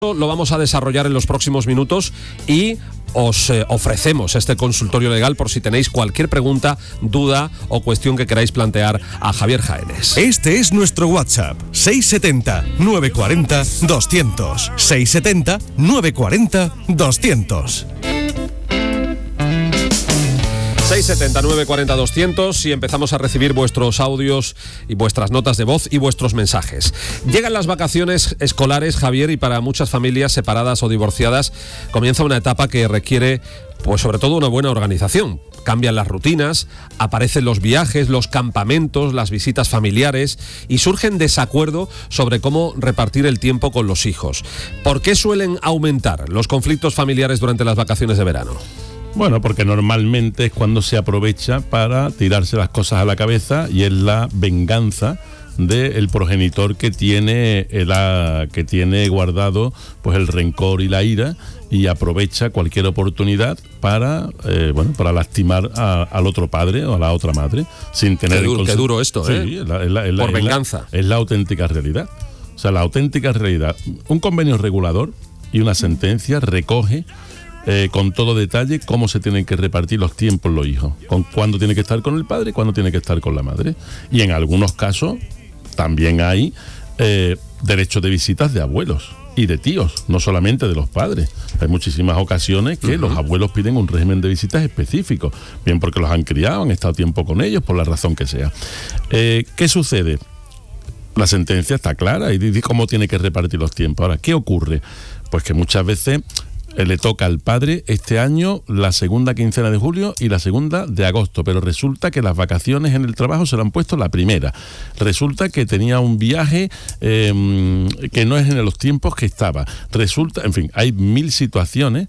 Lo vamos a desarrollar en los próximos minutos y os ofrecemos este consultorio legal por si tenéis cualquier pregunta, duda o cuestión que queráis plantear a Javier Jaénes. Este es nuestro WhatsApp, 670-940-200. 670-940-200. 670-940-200 y empezamos a recibir vuestros audios y vuestras notas de voz y vuestros mensajes. Llegan las vacaciones escolares, Javier, y para muchas familias separadas o divorciadas comienza una etapa que requiere, pues sobre todo, una buena organización. Cambian las rutinas, aparecen los viajes, los campamentos, las visitas familiares y surgen desacuerdos sobre cómo repartir el tiempo con los hijos. ¿Por qué suelen aumentar los conflictos familiares durante las vacaciones de verano? Bueno, porque normalmente es cuando se aprovecha para tirarse las cosas a la cabeza y es la venganza del progenitor que tiene guardado pues el rencor y la ira y aprovecha cualquier oportunidad para lastimar al otro padre o a la otra madre sin tener qué duro esto, sí, por venganza. Es la auténtica realidad. O sea, la auténtica realidad. Un convenio regulador y una sentencia recoge con todo detalle cómo se tienen que repartir los tiempos los hijos, con cuándo tiene que estar con el padre y cuándo tiene que estar con la madre. Y en algunos casos también hay derechos de visitas de abuelos y de tíos, no solamente de los padres. Hay muchísimas ocasiones que los abuelos piden un régimen de visitas específico, bien porque los han criado, han estado tiempo con ellos, por la razón que sea. ¿Qué sucede? La sentencia está clara y dice cómo tiene que repartir los tiempos. Ahora, ¿qué ocurre? Pues que muchas veces le toca al padre este año la segunda quincena de julio y la segunda de agosto, pero resulta que las vacaciones en el trabajo se le han puesto la primera. Resulta que tenía un viaje que no es en los tiempos que estaba. Resulta, en fin, hay mil situaciones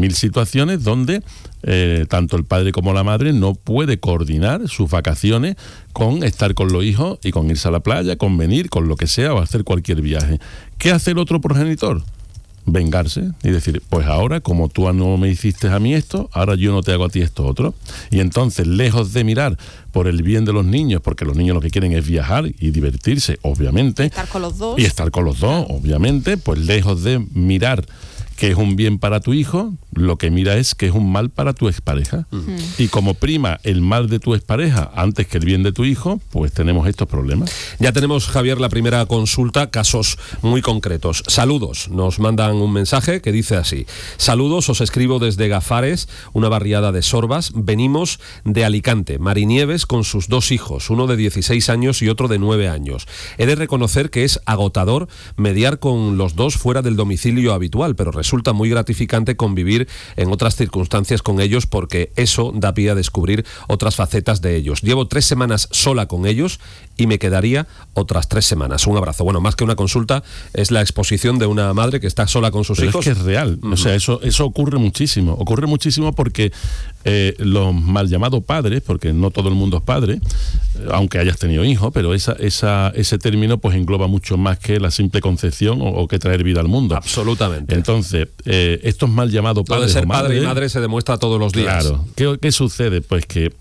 donde tanto el padre como la madre no puede coordinar sus vacaciones con estar con los hijos y con irse a la playa, con venir, con lo que sea o hacer cualquier viaje. ¿Qué hace el otro progenitor? Vengarse y decir, pues ahora como tú no me hiciste a mí esto, ahora yo no te hago a ti esto otro. Y entonces, lejos de mirar por el bien de los niños, porque los niños lo que quieren es viajar y divertirse, obviamente, estar con los dos, obviamente, pues lejos de mirar que es un bien para tu hijo, lo que mira es que es un mal para tu expareja. Y como prima el mal de tu expareja antes que el bien de tu hijo, pues tenemos estos problemas. Ya tenemos, Javier, la primera consulta, casos muy concretos. Saludos, nos mandan un mensaje que dice así: saludos, os escribo desde Gafares, una barriada de Sorbas. Venimos de Alicante, Marinieves con sus dos hijos, uno de 16 años y otro de 9 años. He de reconocer que es agotador mediar con los dos fuera del domicilio habitual, pero resulta muy gratificante convivir en otras circunstancias con ellos porque eso da pie a descubrir otras facetas de ellos. Llevo 3 semanas sola con ellos y me quedaría otras 3 semanas. Un abrazo. Bueno, más que una consulta, es la exposición de una madre que está sola con sus hijos. Es que es real. O sea, eso ocurre muchísimo. Ocurre muchísimo porque los mal llamados padres, porque no todo el mundo es padre, aunque hayas tenido hijos, pero ese término pues engloba mucho más que la simple concepción o que traer vida al mundo. Absolutamente. Entonces, estos mal llamados padres. Lo de ser padre y madre se demuestra todos los días. Claro. ¿Qué sucede? Pues que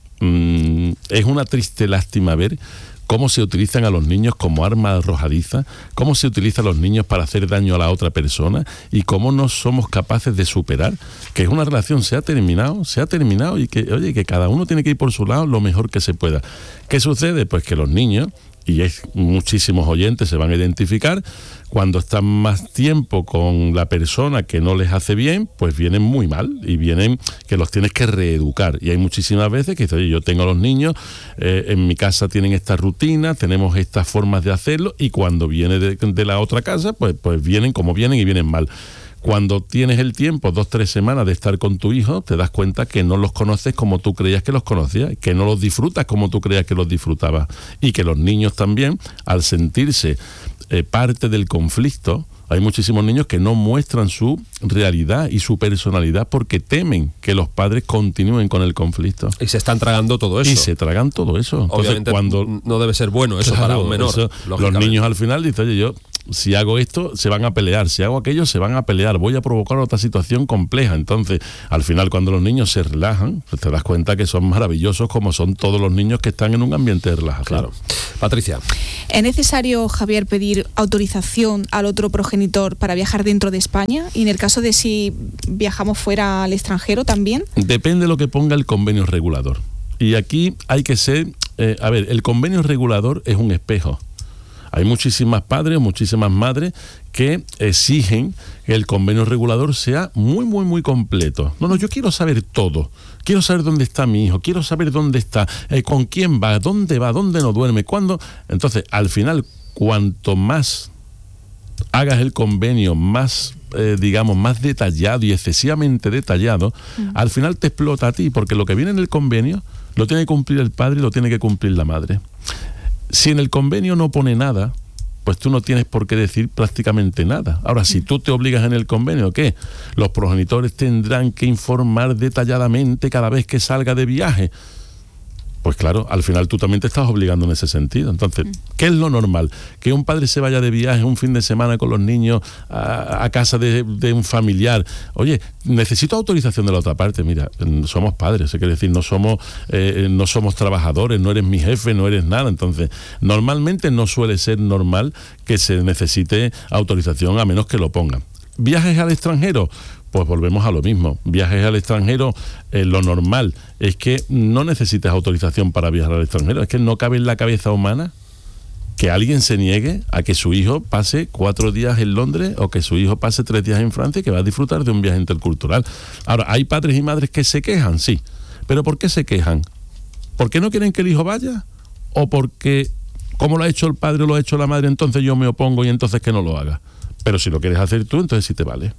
es una triste lástima ver cómo se utilizan a los niños como arma arrojadiza, cómo se utilizan a los niños para hacer daño a la otra persona y cómo no somos capaces de superar que es una relación se ha terminado y que cada uno tiene que ir por su lado lo mejor que se pueda. ¿Qué sucede? Pues que los niños, y muchísimos oyentes se van a identificar, cuando están más tiempo con la persona que no les hace bien, pues vienen muy mal y vienen que los tienes que reeducar. Y hay muchísimas veces que dicen, oye, yo tengo a los niños, en mi casa tienen esta rutina, tenemos estas formas de hacerlo, y cuando viene de la otra casa, pues vienen como vienen y vienen mal. Cuando tienes el tiempo, 2-3 semanas de estar con tu hijo, te das cuenta que no los conoces como tú creías que los conocías, que no los disfrutas como tú creías que los disfrutabas, y que los niños también, al sentirse parte del conflicto, hay muchísimos niños que no muestran su realidad y su personalidad porque temen que los padres continúen con el conflicto. Y se están tragando todo eso. Y se tragan todo eso. Entonces, obviamente no debe ser bueno eso, claro, para un menor. Los niños al final dicen, oye, si hago esto, se van a pelear, si hago aquello, se van a pelear, voy a provocar otra situación compleja. Entonces, al final, cuando los niños se relajan, pues te das cuenta que son maravillosos como son todos los niños que están en un ambiente de relajación. Claro. Patricia. ¿Es necesario, Javier, pedir autorización al otro progenitor para viajar dentro de España? Y en el caso de si viajamos fuera al extranjero también. Depende de lo que ponga el convenio regulador. Y aquí hay que ser... el convenio regulador es un espejo. Hay muchísimas padres o muchísimas madres que exigen que el convenio regulador sea muy, muy, muy completo. No, yo quiero saber todo. Quiero saber dónde está mi hijo, quiero saber dónde está, con quién va, dónde no duerme, cuándo. Entonces, al final, cuanto más hagas el convenio, más, más detallado y excesivamente detallado, al final te explota a ti, porque lo que viene en el convenio lo tiene que cumplir el padre y lo tiene que cumplir la madre. Si en el convenio no pone nada, pues tú no tienes por qué decir prácticamente nada. Ahora, si tú te obligas en el convenio, ¿qué? Los progenitores tendrán que informar detalladamente cada vez que salga de viaje. Pues claro, al final tú también te estás obligando en ese sentido. Entonces, ¿qué es lo normal? Que un padre se vaya de viaje un fin de semana con los niños a casa de un familiar. Oye, necesito autorización de la otra parte. Mira, somos padres, quiere decir, no somos trabajadores, no eres mi jefe, no eres nada. Entonces, normalmente no suele ser normal que se necesite autorización a menos que lo pongan. ¿Viajes al extranjero? Pues volvemos a lo mismo. Viajes al extranjero, lo normal es que no necesites autorización para viajar al extranjero. Es que no cabe en la cabeza humana que alguien se niegue a que su hijo pase 4 días en Londres o que su hijo pase 3 días en Francia y que va a disfrutar de un viaje intercultural. Ahora, ¿hay padres y madres que se quejan? Sí. ¿Pero por qué se quejan? ¿Por qué no quieren que el hijo vaya? ¿O porque, como lo ha hecho el padre o lo ha hecho la madre, entonces yo me opongo y entonces que no lo haga? Pero si lo quieres hacer tú, entonces sí te vale.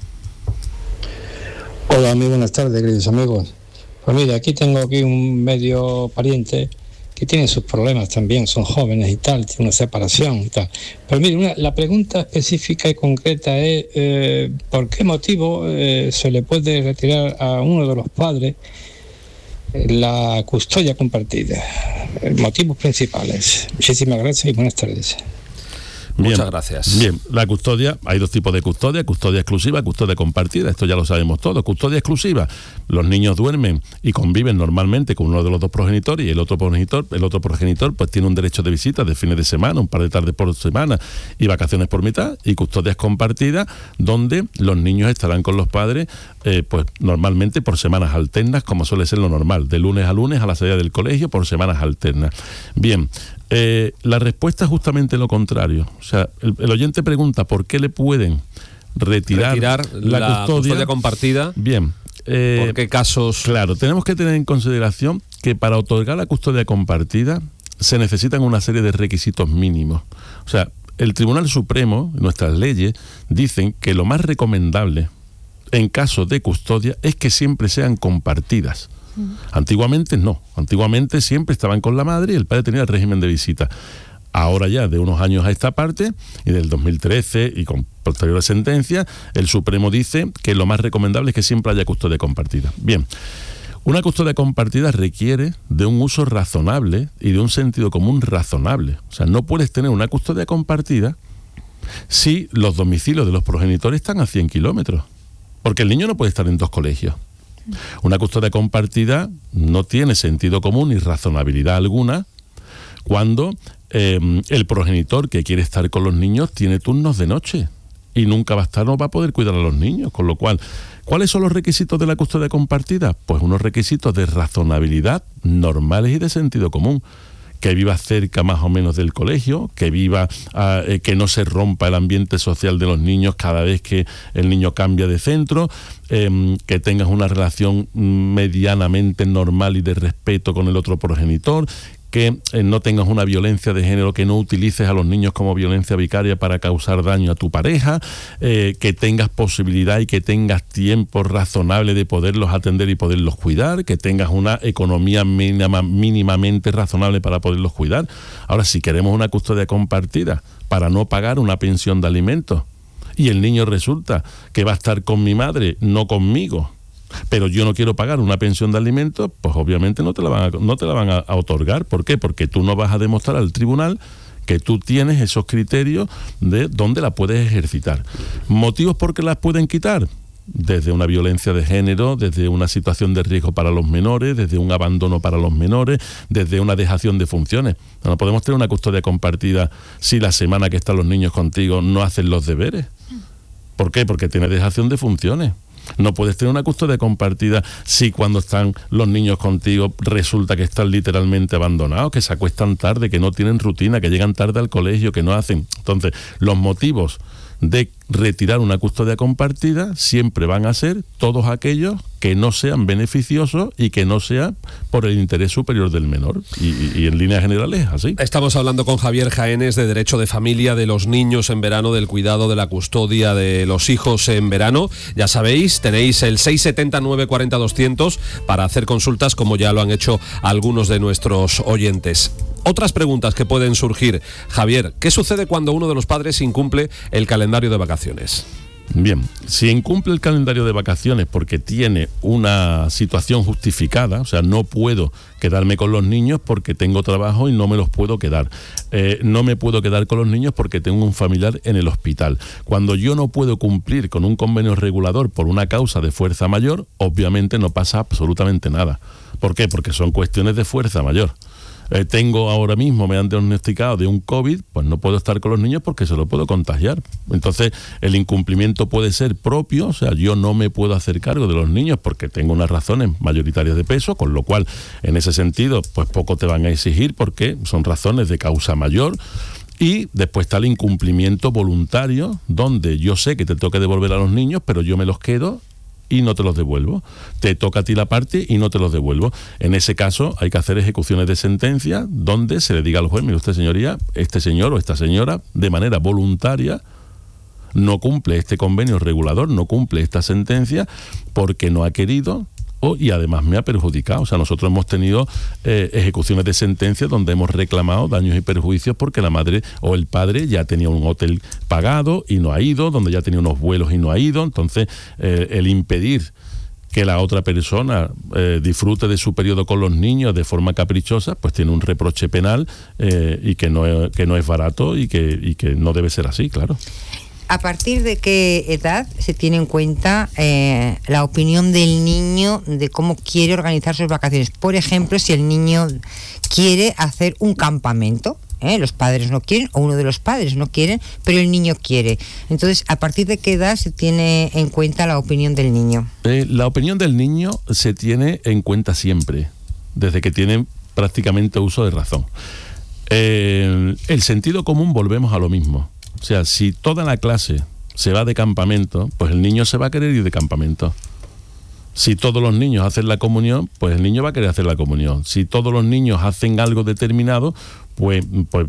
Hola, muy buenas tardes, queridos amigos. Pues mira, aquí tengo un medio pariente que tiene sus problemas también, son jóvenes y tal, tiene una separación y tal. Pero mire, la pregunta específica y concreta es ¿por qué motivo se le puede retirar a uno de los padres la custodia compartida? Motivos principales. Muchísimas gracias y buenas tardes. Bien, muchas gracias. Bien, la custodia, hay 2 tipos de custodia exclusiva, custodia compartida, esto ya lo sabemos todos. Custodia exclusiva, los niños duermen y conviven normalmente con uno de los 2 progenitores y el otro progenitor pues tiene un derecho de visita de fines de semana, un par de tardes por semana y vacaciones por mitad. Y custodias compartidas, donde los niños estarán con los padres pues normalmente por semanas alternas, como suele ser lo normal, de lunes a lunes a la salida del colegio por semanas alternas. Bien, la respuesta es justamente lo contrario. O sea, el oyente pregunta ¿por qué le pueden retirar la custodia compartida? Bien. ¿Por qué casos? Claro, tenemos que tener en consideración que para otorgar la custodia compartida se necesitan una serie de requisitos mínimos. O sea, el Tribunal Supremo, nuestras leyes, dicen que lo más recomendable en caso de custodia es que siempre sean compartidas. Antiguamente no, antiguamente siempre estaban con la madre y el padre tenía el régimen de visita. Ahora ya, de unos años a esta parte, y del 2013 y con posteriores sentencias, el Supremo dice que lo más recomendable es que siempre haya custodia compartida. Bien, una custodia compartida requiere de un uso razonable y de un sentido común razonable. O sea, no puedes tener una custodia compartida si los domicilios de los progenitores están a 100 kilómetros, porque el niño no puede estar en 2 colegios. Una custodia compartida no tiene sentido común ni razonabilidad alguna cuando el progenitor que quiere estar con los niños tiene turnos de noche y nunca va a poder cuidar a los niños. Con lo cual, ¿cuáles son los requisitos de la custodia compartida? Pues unos requisitos de razonabilidad normales y de sentido común. Que viva cerca más o menos del colegio, que que no se rompa el ambiente social de los niños cada vez que el niño cambia de centro, que tengas una relación medianamente normal y de respeto con el otro progenitor, que no tengas una violencia de género, que no utilices a los niños como violencia vicaria para causar daño a tu pareja, que tengas posibilidad y que tengas tiempo razonable de poderlos atender y poderlos cuidar, que tengas una economía mínimamente razonable para poderlos cuidar. Ahora, si queremos una custodia compartida para no pagar una pensión de alimentos y el niño resulta que va a estar con mi madre, no conmigo, pero yo no quiero pagar una pensión de alimentos, pues obviamente no te la van a otorgar. ¿Por qué? Porque tú no vas a demostrar al tribunal que tú tienes esos criterios de dónde la puedes ejercitar. ¿Motivos por qué las pueden quitar? Desde una violencia de género, desde una situación de riesgo para los menores, desde un abandono para los menores, desde una dejación de funciones. No podemos tener una custodia compartida si la semana que están los niños contigo no hacen los deberes. ¿Por qué? Porque tiene dejación de funciones. No puedes tener una custodia compartida si cuando están los niños contigo resulta que están literalmente abandonados, que se acuestan tarde, que no tienen rutina, que llegan tarde al colegio, que no hacen. Entonces, los motivos de retirar una custodia compartida siempre van a ser todos aquellos que no sean beneficiosos y que no sea por el interés superior del menor. Y en líneas generales, así. Estamos hablando con Javier Jaénes de Derecho de Familia, de los niños en verano, del cuidado, de la custodia de los hijos en verano. Ya sabéis, tenéis el 670-940-200 para hacer consultas, como ya lo han hecho algunos de nuestros oyentes. Otras preguntas que pueden surgir. Javier, ¿qué sucede cuando uno de los padres incumple el calendario de vacaciones? Bien, si incumple el calendario de vacaciones porque tiene una situación justificada, o sea, no puedo quedarme con los niños porque tengo trabajo y no me los puedo quedar. No me puedo quedar con los niños porque tengo un familiar en el hospital. Cuando yo no puedo cumplir con un convenio regulador por una causa de fuerza mayor, obviamente no pasa absolutamente nada. ¿Por qué? Porque son cuestiones de fuerza mayor. Tengo ahora mismo, me han diagnosticado de un COVID, pues no puedo estar con los niños porque se lo puedo contagiar. Entonces, el incumplimiento puede ser propio, o sea, yo no me puedo hacer cargo de los niños porque tengo unas razones mayoritarias de peso, con lo cual, en ese sentido, pues poco te van a exigir porque son razones de causa mayor. Y después está el incumplimiento voluntario, donde yo sé que te tengo que devolver a los niños, pero yo me los quedo y no te los devuelvo. Te toca a ti la parte y no te los devuelvo. En ese caso hay que hacer ejecuciones de sentencia donde se le diga al juez, mire usted, señoría, este señor o esta señora, de manera voluntaria, no cumple este convenio regulador, no cumple esta sentencia porque no ha querido y además me ha perjudicado. O sea, nosotros hemos tenido ejecuciones de sentencia donde hemos reclamado daños y perjuicios porque la madre o el padre ya tenía un hotel pagado y no ha ido, donde ya tenía unos vuelos y no ha ido. Entonces, el impedir que la otra persona disfrute de su periodo con los niños de forma caprichosa, pues tiene un reproche penal y que no es barato y que no debe ser así, claro. ¿A partir de qué edad se tiene en cuenta la opinión del niño de cómo quiere organizar sus vacaciones? Por ejemplo, si el niño quiere hacer un campamento, los padres no quieren, o uno de los padres no quieren, pero el niño quiere. Entonces, ¿a partir de qué edad se tiene en cuenta la opinión del niño? La opinión del niño se tiene en cuenta siempre, desde que tiene prácticamente uso de razón. El sentido común, volvemos a lo mismo. O sea, si toda la clase se va de campamento, pues el niño se va a querer ir de campamento. Si todos los niños hacen la comunión, pues el niño va a querer hacer la comunión. Si todos los niños hacen algo determinado, pues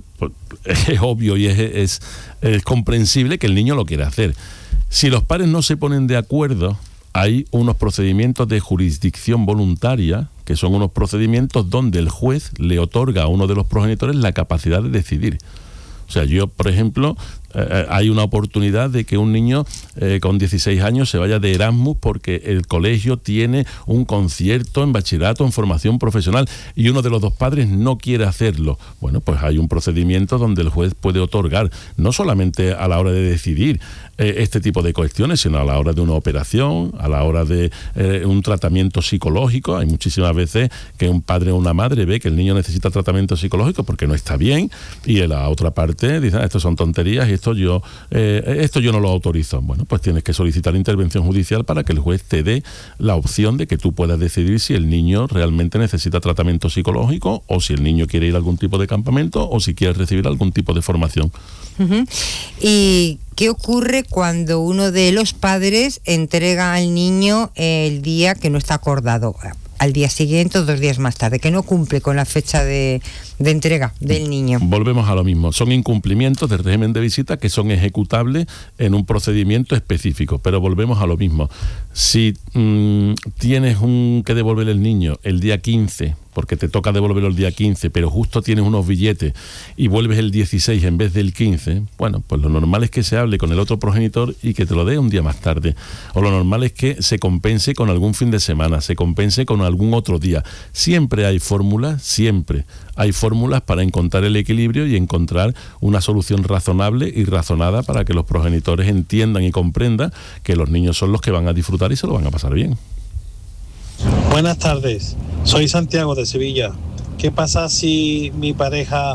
es obvio y es comprensible que el niño lo quiera hacer. Si los padres no se ponen de acuerdo, hay unos procedimientos de jurisdicción voluntaria, que son unos procedimientos donde el juez le otorga a uno de los progenitores la capacidad de decidir. O sea, yo, por ejemplo, hay una oportunidad de que un niño con 16 años se vaya de Erasmus porque el colegio tiene un concierto en bachillerato, en formación profesional, y uno de los dos padres no quiere hacerlo. Bueno, pues hay un procedimiento donde el juez puede otorgar, no solamente a la hora de decidir este tipo de cuestiones, sino a la hora de una operación, a la hora de un tratamiento psicológico. Hay muchísimas veces que un padre o una madre ve que el niño necesita tratamiento psicológico porque no está bien, y la otra parte dice, esto son tonterías y esto yo no lo autorizo. Bueno, pues tienes que solicitar intervención judicial para que el juez te dé la opción de que tú puedas decidir si el niño realmente necesita tratamiento psicológico, o si el niño quiere ir a algún tipo de campamento, o si quiere recibir algún tipo de formación. Uh-huh. ¿Y qué ocurre cuando uno de los padres entrega al niño el día que no está acordado? Al día siguiente o 2 días más tarde, que no cumple con la fecha de entrega del niño. Volvemos a lo mismo, son incumplimientos del régimen de visita que son ejecutables en un procedimiento específico, pero volvemos a lo mismo. Si tienes que devolver el niño el día 15 porque te toca devolverlo el día 15, pero justo tienes unos billetes y vuelves el 16 en vez del 15, bueno, pues lo normal es que se hable con el otro progenitor y que te lo dé un día más tarde. O lo normal es que se compense con algún fin de semana, se compense con algún otro día. Siempre hay fórmulas para encontrar el equilibrio y encontrar una solución razonable y razonada para que los progenitores entiendan y comprendan que los niños son los que van a disfrutar y se lo van a pasar bien. Buenas tardes, soy Santiago de Sevilla. ¿Qué pasa si mi pareja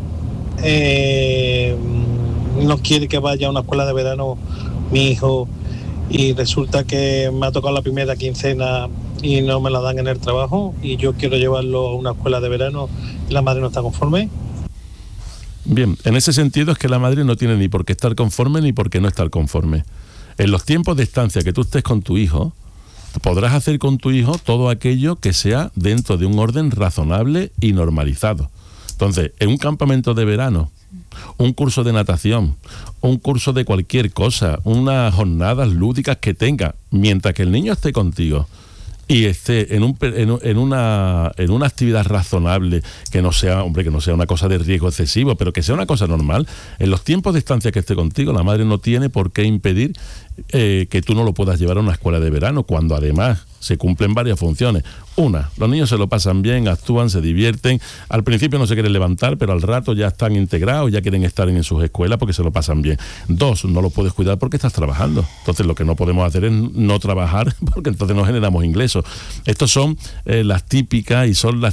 no quiere que vaya a una escuela de verano mi hijo y resulta que me ha tocado la primera quincena y no me la dan en el trabajo y yo quiero llevarlo a una escuela de verano y la madre no está conforme? Bien, en ese sentido es que la madre no tiene ni por qué estar conforme ni por qué no estar conforme. En los tiempos de estancia que tú estés con tu hijo, podrás hacer con tu hijo todo aquello que sea dentro de un orden razonable y normalizado. Entonces, en un campamento de verano, un curso de natación, un curso de cualquier cosa, unas jornadas lúdicas que tenga, mientras que el niño esté contigo y esté en una actividad razonable, que no sea una cosa de riesgo excesivo, pero que sea una cosa normal, en los tiempos de estancia que esté contigo, la madre no tiene por qué impedir que tú no lo puedas llevar a una escuela de verano, cuando además se cumplen varias funciones. Una, los niños se lo pasan bien, actúan, se divierten, al principio no se quieren levantar, pero al rato ya están integrados, ya quieren estar en sus escuelas porque se lo pasan bien. Dos, no lo puedes cuidar porque estás trabajando. Entonces lo que no podemos hacer es no trabajar porque entonces no generamos ingresos. Estos son las típicas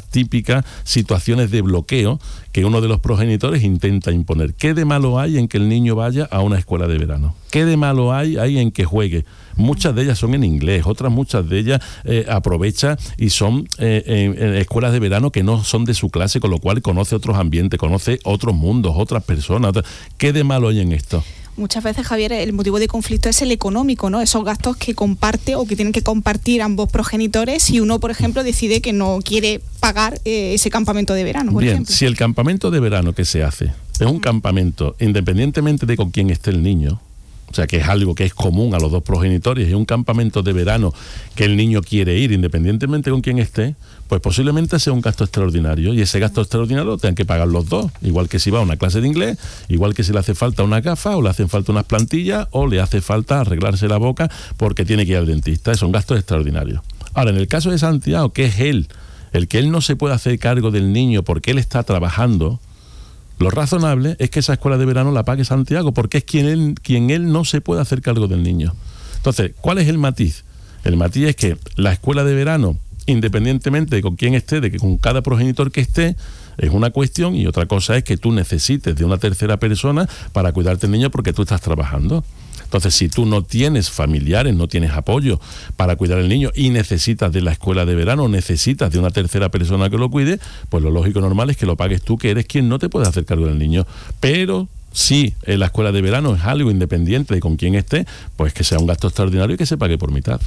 situaciones de bloqueo que uno de los progenitores intenta imponer. ¿Qué de malo hay en que el niño vaya a una escuela de verano? ¿Qué de malo hay en que juegue? Muchas de ellas son en inglés, otras muchas de ellas aprovecha y son en escuelas de verano que no son de su clase, con lo cual conoce otros ambientes, conoce otros mundos, otras personas. ¿Qué de malo hay en esto? Muchas veces, Javier, el motivo de conflicto es el económico, ¿no? Esos gastos que comparte o que tienen que compartir ambos progenitores si uno, por ejemplo, decide que no quiere pagar ese campamento de verano, por ejemplo. Si el campamento de verano que se hace es un campamento, independientemente de con quién esté el niño, o sea, que es algo que es común a los dos progenitores, y un campamento de verano que el niño quiere ir, independientemente con quién esté, pues posiblemente sea un gasto extraordinario, y ese gasto extraordinario lo tengan que pagar los dos, igual que si va a una clase de inglés, igual que si le hace falta una gafa, o le hacen falta unas plantillas, o le hace falta arreglarse la boca porque tiene que ir al dentista. Son gastos extraordinarios. Ahora, en el caso de Santiago, que es el que él no se puede hacer cargo del niño porque él está trabajando, lo razonable es que esa escuela de verano la pague Santiago, porque es quien él no se puede hacer cargo del niño. Entonces, ¿cuál es el matiz? El matiz es que la escuela de verano, independientemente de con quién esté, de que con cada progenitor que esté, es una cuestión, y otra cosa es que tú necesites de una tercera persona para cuidarte del niño porque tú estás trabajando. Entonces, si tú no tienes familiares, no tienes apoyo para cuidar al niño y necesitas de la escuela de verano, necesitas de una tercera persona que lo cuide, pues lo lógico normal es que lo pagues tú, que eres quien no te puede hacer cargo del niño. Pero si en la escuela de verano es algo independiente de con quién esté, pues que sea un gasto extraordinario y que se pague por mitad.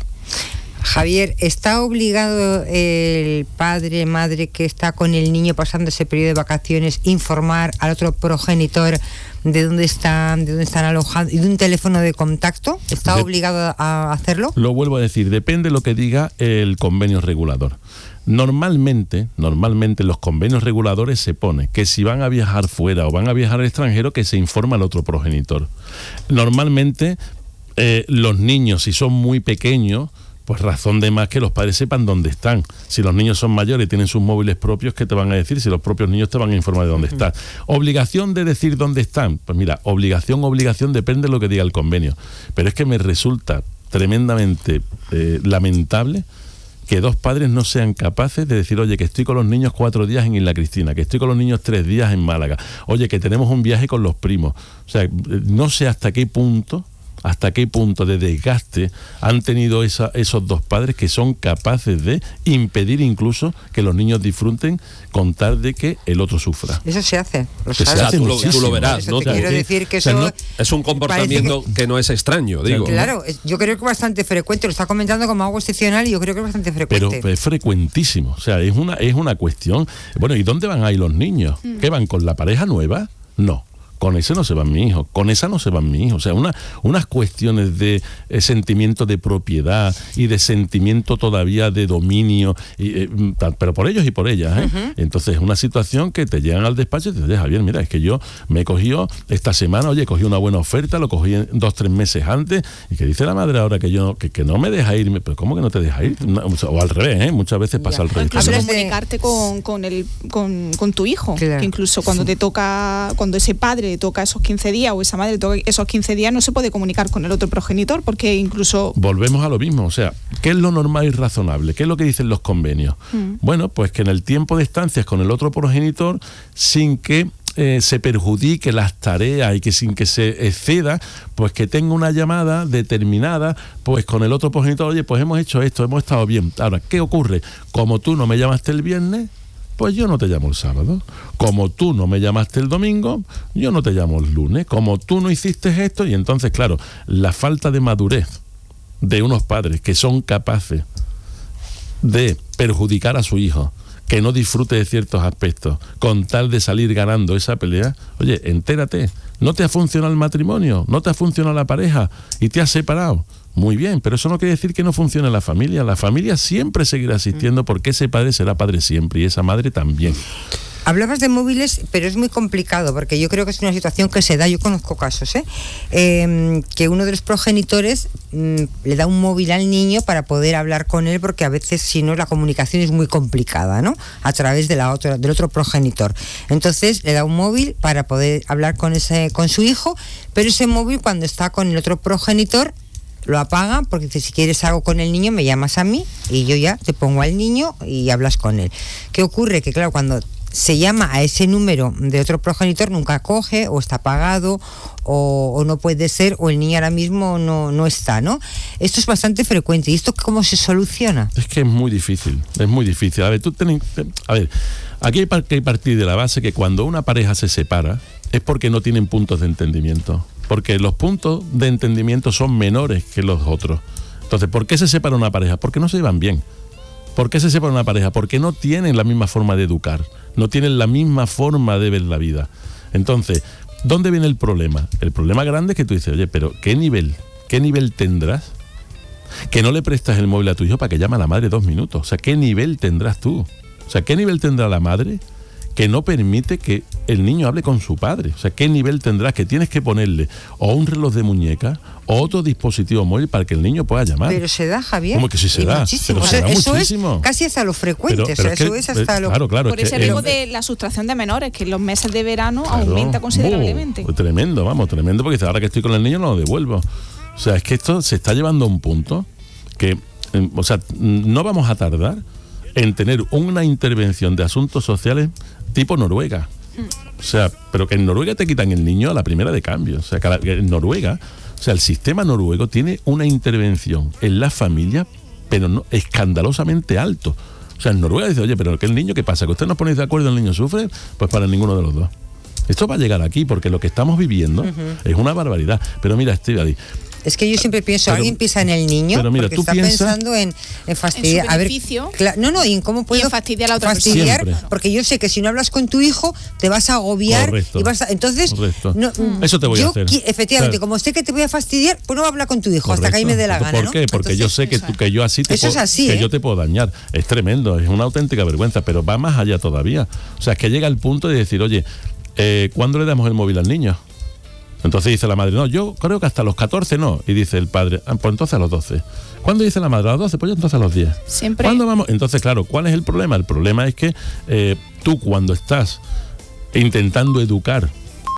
Javier, ¿está obligado el padre, madre que está con el niño pasando ese periodo de vacaciones informar al otro progenitor de dónde están alojados y de un teléfono de contacto? ¿Está obligado a hacerlo? Lo vuelvo a decir, depende de lo que diga el convenio regulador. Normalmente en los convenios reguladores se pone que si van a viajar fuera o van a viajar al extranjero, que se informa al otro progenitor. Normalmente los niños, si son muy pequeños, pues razón de más que los padres sepan dónde están. Si los niños son mayores y tienen sus móviles propios, ¿qué te van a decir? Si los propios niños te van a informar de dónde están. ¿Obligación de decir dónde están? Pues mira, obligación, depende de lo que diga el convenio. Pero es que me resulta tremendamente lamentable que dos padres no sean capaces de decir, oye, que estoy con los niños 4 días en Isla Cristina, que estoy con los niños 3 días en Málaga, oye, que tenemos un viaje con los primos. O sea, no sé hasta qué punto de desgaste han tenido esos dos padres que son capaces de impedir incluso que los niños disfruten con tal de que el otro sufra. Eso se hace. Tú lo verás, ¿no? Quiero decir que eso no, es un comportamiento que no es extraño, digo. Claro, yo creo que es bastante frecuente. Lo está comentando como algo excepcional y yo creo que es bastante frecuente. Pero es frecuentísimo. O sea, es una cuestión. Bueno, ¿y dónde van ahí los niños? ¿Qué van con la pareja nueva? No. con ese no se va mi hijo, con esa no se va mi hijo. O sea, unas cuestiones de sentimiento de propiedad y de sentimiento todavía de dominio, pero por ellos y por ellas, ¿eh? Uh-huh. Entonces, es una situación que te llegan al despacho y te dicen, Javier, mira, es que yo me he cogido esta semana, cogí una buena oferta, lo cogí 2-3 meses antes, y que dice la madre ahora que yo que no me deja irme. Pero ¿cómo que no te deja ir? O al revés, ¿eh? Muchas veces pasa al revés. Incluso comunicarte con tu hijo, claro. Que incluso cuando te toca, cuando ese padre le toca esos 15 días o esa madre le toca esos 15 días, no se puede comunicar con el otro progenitor, porque incluso... Volvemos a lo mismo, o sea, ¿qué es lo normal y razonable? ¿Qué es lo que dicen los convenios? Bueno, pues que en el tiempo de estancias con el otro progenitor, sin que se perjudique las tareas y que sin que se exceda, pues que tenga una llamada determinada, pues con el otro progenitor, oye, pues hemos hecho esto, hemos estado bien. Ahora, ¿qué ocurre? Como tú no me llamaste el viernes, pues yo no te llamo el sábado. Como tú no me llamaste el domingo, yo no te llamo el lunes. Como tú no hiciste esto, y entonces, claro, la falta de madurez de unos padres que son capaces de perjudicar a su hijo, que no disfrute de ciertos aspectos, con tal de salir ganando esa pelea, oye, entérate, no te ha funcionado el matrimonio, no te ha funcionado la pareja y te has separado. Muy bien, pero eso no quiere decir que no funcione la familia siempre seguirá existiendo, porque ese padre será padre siempre y esa madre también. Hablabas de móviles, pero es muy complicado, porque yo creo que es una situación que se da, yo conozco casos, que uno de los progenitores le da un móvil al niño para poder hablar con él, porque a veces si no la comunicación es muy complicada, ¿no? A través de del otro progenitor. Entonces le da un móvil para poder hablar con su hijo, pero ese móvil cuando está con el otro progenitor lo apaga, porque dice, si quieres algo con el niño me llamas a mí y yo ya te pongo al niño y hablas con él. ¿Qué ocurre? Que claro, cuando se llama a ese número de otro progenitor nunca coge, o está apagado, o no puede ser, o el niño ahora mismo no está, ¿no? Esto es bastante frecuente. ¿Y esto cómo se soluciona? Es que es muy difícil. A ver, aquí hay que partir de la base que cuando una pareja se separa es porque no tienen puntos de entendimiento, porque los puntos de entendimiento son menores que los otros. Entonces, ¿por qué se separa una pareja? Porque no se llevan bien. ¿Por qué se separa una pareja? Porque no tienen la misma forma de educar, no tienen la misma forma de ver la vida. Entonces, ¿dónde viene el problema? El problema grande es que tú dices, oye, pero ¿qué nivel tendrás? Que no le prestas el móvil a tu hijo para que llame a la madre 2 minutos. O sea, ¿qué nivel tendrás tú? O sea, ¿qué nivel tendrá la madre que no permite que el niño hable con su padre? O sea, ¿qué nivel tendrás que tienes que ponerle o un reloj de muñeca o otro dispositivo móvil para que el niño pueda llamar? Pero se da, Javier. ¿Cómo que sí se da? Muchísimo. Pero se da eso muchísimo. Es casi hasta lo frecuente. Pero eso es hasta lo... Claro, por ese riesgo de la sustracción de menores, que en los meses de verano aumenta considerablemente. Tremendo, porque ahora que estoy con el niño no lo devuelvo. O sea, es que esto se está llevando a un punto que, o sea, no vamos a tardar en tener una intervención de asuntos sociales tipo Noruega. O sea, pero que en Noruega te quitan el niño a la primera de cambio. O sea, que en Noruega, o sea, el sistema noruego tiene una intervención en la familia, pero no escandalosamente alto. O sea, en Noruega dice, oye, pero que el niño, ¿qué pasa? ¿Que usted no pone de acuerdo, el niño sufre? Pues para ninguno de los dos. Esto va a llegar aquí, porque lo que estamos viviendo es una barbaridad. Pero mira, Estíbaliz, es que yo siempre pienso, alguien piensa en el niño, pero mira, porque tú está pensando en fastidiar. En su beneficio. A ver, y en cómo puedo fastidiar a la otra persona. Porque yo sé que si no hablas con tu hijo, te vas a agobiar. Correcto. Y vas a, entonces, no, eso te voy a hacer. Efectivamente, como sé que te voy a fastidiar, pues no voy a hablar con tu hijo. Correcto. Hasta que ahí me dé la gana. ¿Por qué? Porque entonces, yo sé que yo así yo te puedo dañar. Es tremendo, es una auténtica vergüenza, pero va más allá todavía. O sea, es que llega el punto de decir, oye, ¿cuándo le damos el móvil al niño? Entonces dice la madre, no, yo creo que hasta los 14 no. Y dice el padre, pues entonces a los 12. ¿Cuándo dice la madre? A los 12, pues yo entonces a los 10. Siempre. ¿Cuándo vamos? Entonces, claro, ¿cuál es el problema? El problema es que tú, cuando estás intentando educar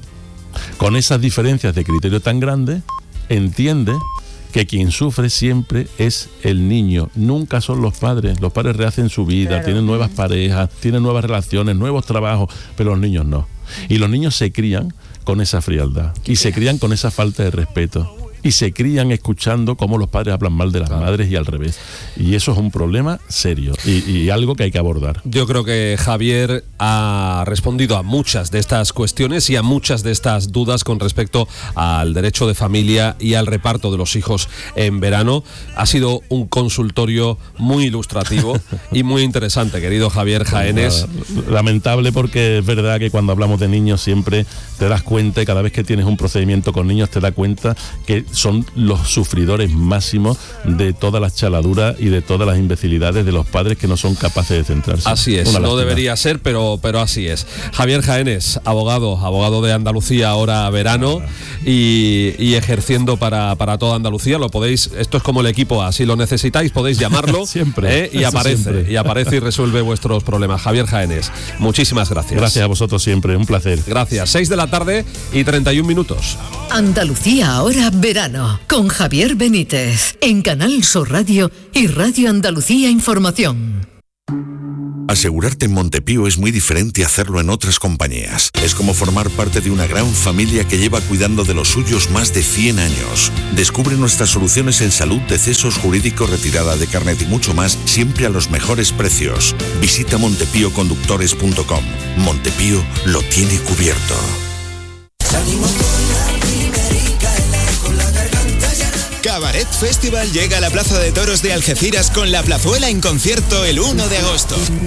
con esas diferencias de criterio tan grandes, entiendes que quien sufre siempre es el niño, nunca son los padres. Los padres rehacen su vida, claro, tienen nuevas parejas, tienen nuevas relaciones, nuevos trabajos, pero los niños no. Y los niños se crían con esa frialdad y se crían con esa falta de respeto. y se crían escuchando cómo los padres hablan mal de las madres y al revés. Y eso es un problema serio y algo que hay que abordar. Yo creo que Javier ha respondido a muchas de estas cuestiones y a muchas de estas dudas con respecto al derecho de familia y al reparto de los hijos en verano. Ha sido un consultorio muy ilustrativo y muy interesante, querido Javier Jaénes. Lamentable, porque es verdad que cuando hablamos de niños siempre te das cuenta, y cada vez que tienes un procedimiento con niños te das cuenta que son los sufridores máximos de todas las chaladuras y de todas las imbecilidades de los padres que no son capaces de centrarse. Así es, no debería ser, pero así es. Javier Jaénes, abogado de Andalucía, ahora verano, y ejerciendo para toda Andalucía. Lo podéis, esto es como el equipo A, si lo necesitáis podéis llamarlo siempre, y aparece y resuelve vuestros problemas. Javier Jaénes, muchísimas gracias. Gracias a vosotros siempre, un placer. Gracias. 6 de la tarde y 31 minutos. Andalucía ahora verano, con Javier Benítez, en Canal Sur Radio y Radio Andalucía Información. Asegurarte en Montepío es muy diferente a hacerlo en otras compañías. Es como formar parte de una gran familia que lleva cuidando de los suyos más de 100 años. Descubre nuestras soluciones en salud, decesos, jurídico, retirada de carnet y mucho más, siempre a los mejores precios. Visita montepíoconductores.com. Montepío lo tiene cubierto. Cabaret Festival llega a la Plaza de Toros de Algeciras con La Plazuela en concierto el 1 de agosto.